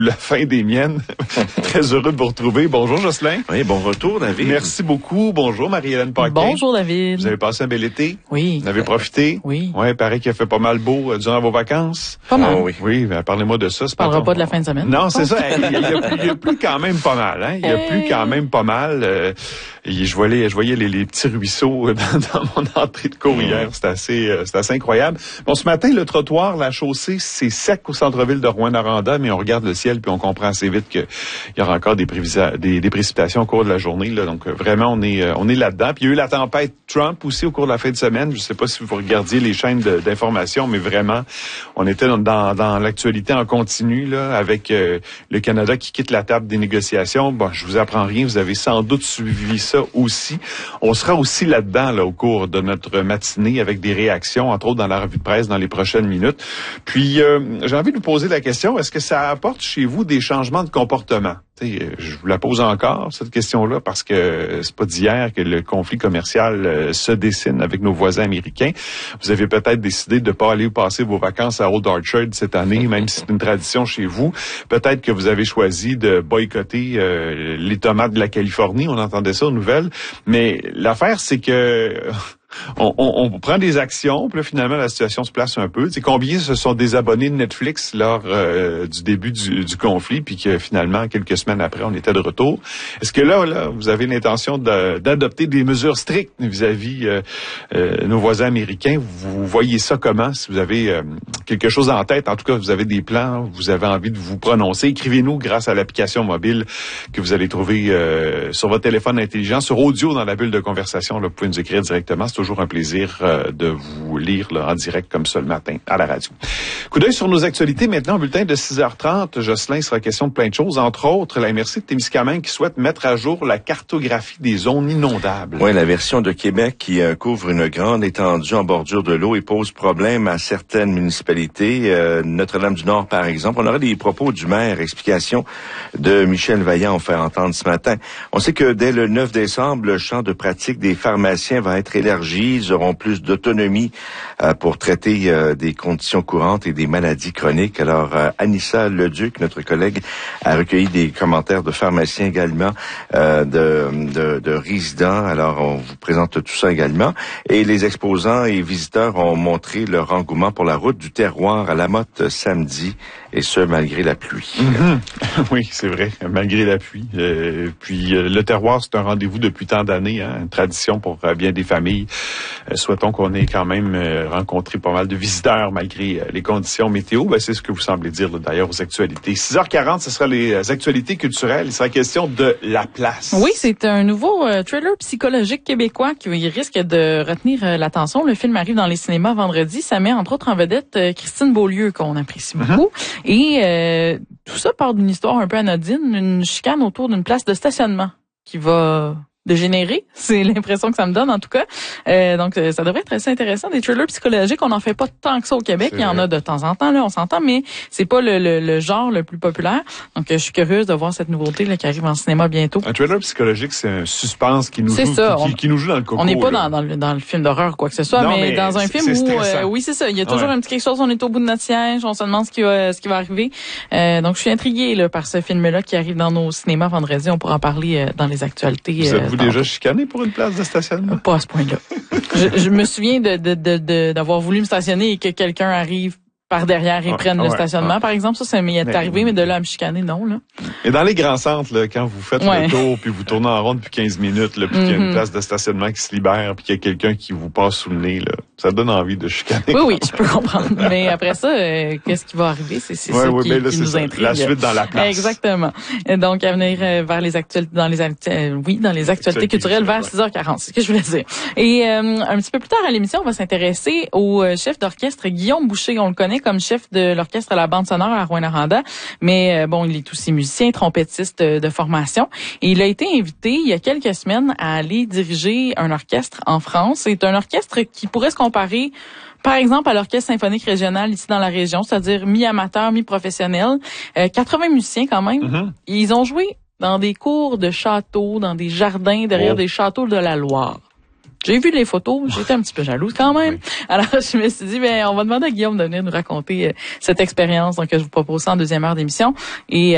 La fin des miennes. Très heureux de vous retrouver. Bonjour Jocelyn. Oui, bon retour David. Merci beaucoup. Bonjour Marie-Hélène Paquin. Bonjour David. Vous avez passé un bel été? Oui. Vous avez profité? Oui. Ouais, paraît qu'il a fait pas mal beau durant vos vacances. Pas mal. Oh, oui. Oui, ben, parlez-moi de ça. On parlera pas de la fin de semaine. Non, c'est ça. Il y a plus quand même pas mal. Hein? Il y a plus quand même pas mal. Je voyais les petits ruisseaux dans mon entrée de cours hier. C'était assez incroyable. Bon, ce matin, le trottoir, la chaussée, c'est sec au centre-ville de Rouyn-Noranda, mais on regarde le ciel puis on comprend assez vite qu'il y aura encore des précipitations au cours de la journée. Là. Donc, vraiment, on est là-dedans. Puis il y a eu la tempête Trump aussi au cours de la fin de semaine. Je ne sais pas si vous regardiez les chaînes d'information, mais vraiment, on était dans l'actualité en continu là, avec le Canada qui quitte la table des négociations. Bon, je vous apprends rien. Vous avez sans doute suivi ça aussi. On sera aussi là-dedans là, au cours de notre matinée avec des réactions, entre autres dans la revue de presse dans les prochaines minutes. Puis, j'ai envie de vous poser la question, est-ce que ça apporte chez vous des changements de comportement? Je vous la pose encore, cette question-là, parce que c'est pas d'hier que le conflit commercial se dessine avec nos voisins américains. Vous avez peut-être décidé de ne pas aller passer vos vacances à Old Orchard cette année, même si c'est une tradition chez vous. Peut-être que vous avez choisi de boycotter les tomates de la Californie. On entendait ça aux nouvelles. Mais l'affaire, c'est que... On prend des actions, puis là, finalement, la situation se place un peu. Tu sais, combien se sont désabonnés de Netflix lors du début du conflit, puis que finalement, quelques semaines après, on était de retour. Est-ce que là, vous avez l'intention d'adopter des mesures strictes vis-à-vis nos voisins américains? Vous voyez ça comment? Si vous avez quelque chose en tête, en tout cas, vous avez des plans, vous avez envie de vous prononcer, écrivez-nous grâce à l'application mobile que vous allez trouver sur votre téléphone intelligent, sur audio dans la bulle de conversation. Là, vous pouvez nous écrire directement. C'est toujours un plaisir de vous lire là, en direct comme ça le matin à la radio. Coup d'œil sur nos actualités maintenant, au bulletin de 6h30. Jocelyn, il sera question de plein de choses, entre autres la MRC de Témiscamingue qui souhaite mettre à jour la cartographie des zones inondables. Oui, la version de Québec qui couvre une grande étendue en bordure de l'eau et pose problème à certaines municipalités. Notre-Dame-du-Nord, par exemple. On aura des propos du maire, explication de Michel Vaillant, on fait entendre ce matin. On sait que dès le 9 décembre, le champ de pratique des pharmaciens va être élargi. Ils auront plus d'autonomie pour traiter des conditions courantes et des maladies chroniques. Alors, Anissa Leduc, notre collègue, a recueilli des commentaires de pharmaciens également, de résidents. Alors, on vous présente tout ça également. Et les exposants et visiteurs ont montré leur engouement pour la route du terroir à Lamotte samedi, et ce, malgré la pluie. Oui, c'est vrai, malgré la pluie. Puis, le terroir, c'est un rendez-vous depuis tant d'années, hein, une tradition pour bien des familles. Souhaitons qu'on ait quand même rencontré pas mal de visiteurs malgré les conditions météo. Ben, c'est ce que vous semblez dire là, d'ailleurs aux actualités. 6h40, ce sera les actualités culturelles. Il sera question de La Place. Oui, c'est un nouveau thriller psychologique québécois qui risque de retenir l'attention. Le film arrive dans les cinémas vendredi. Ça met entre autres en vedette Christine Beaulieu, qu'on apprécie beaucoup. Et tout ça part d'une histoire un peu anodine, une chicane autour d'une place de stationnement qui va dégénérer. C'est l'impression que ça me donne, en tout cas. Donc, ça devrait être assez intéressant. Des thrillers psychologiques, on n'en fait pas tant que ça au Québec. Il y en a de temps en temps, là, on s'entend, mais c'est pas le genre le plus populaire. Donc, je suis curieuse de voir cette nouveauté là qui arrive en cinéma bientôt. Un thriller psychologique, c'est un suspense qui nous joue, qui nous joue dans le coco. On n'est pas dans le film d'horreur ou quoi que ce soit, mais dans un film où, oui, c'est ça. Il y a toujours un petit quelque chose. On est au bout de notre siège, on se demande ce qui va arriver. Donc, je suis intriguée là par ce film-là qui arrive dans nos cinémas vendredi. On pourra en parler dans les actualités. Vous déjà chicané pour une place de stationnement? Pas à ce point-là. je me souviens d'avoir voulu me stationner et que quelqu'un arrive par derrière et prenne le stationnement, par exemple. Ça m'est arrivé, mais de là à me chicaner, non, là. Et dans les grands centres, là, quand vous faites le tour, puis vous tournez en rond depuis 15 minutes, là, puis qu'il y a une place de stationnement qui se libère, puis qu'il y a quelqu'un qui vous passe sous le nez, là, ça donne envie de chicaner. Oui, je peux comprendre. Mais après ça, qu'est-ce qui va arriver? C'est ça qui nous intrigue. La suite dans La Place. Exactement. Et donc, à venir vers les actualités, dans les actualités culturelles vers 6h40. C'est ce que je voulais dire. Et, un petit peu plus tard à l'émission, on va s'intéresser au chef d'orchestre Guillaume Boucher. On le connaît comme chef de l'orchestre à la bande sonore à Rouyn-Noranda, mais bon, il est aussi musicien, trompettiste de formation. Et il a été invité il y a quelques semaines à aller diriger un orchestre en France. C'est un orchestre qui pourrait se comparer, par exemple, à l'Orchestre symphonique régional ici dans la région, c'est-à-dire mi-amateur, mi-professionnel. 80 musiciens quand même. Ils ont joué dans des cours de châteaux, dans des jardins derrière des châteaux de la Loire. J'ai vu les photos, j'étais un petit peu jalouse quand même. Alors, je me suis dit, on va demander à Guillaume de venir nous raconter cette expérience. Donc, je vous propose ça en deuxième heure d'émission. Et